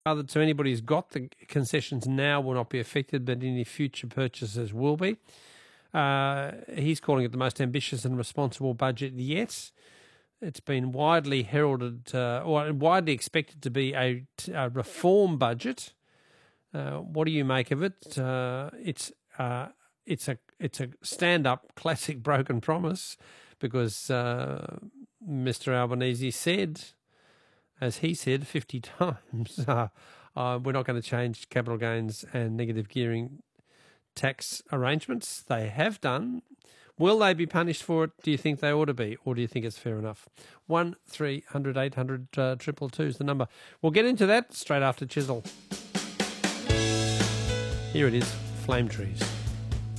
Rather, to anybody who's got the concessions now will not be affected, but any future purchases will be. He's calling it the most ambitious and responsible budget yet. It's been widely heralded or widely expected to be a reform budget. What do you make of it? It's a stand-up classic broken promise because Mr. Albanese said, as he said 50 times, we're not going to change capital gains and negative gearing tax arrangements. They have done. Will they be punished for it? Do you think they ought to be, or do you think it's fair enough? 1300 800 222 is the number. We'll get into that straight after Chisel. Here it is, Flame Trees.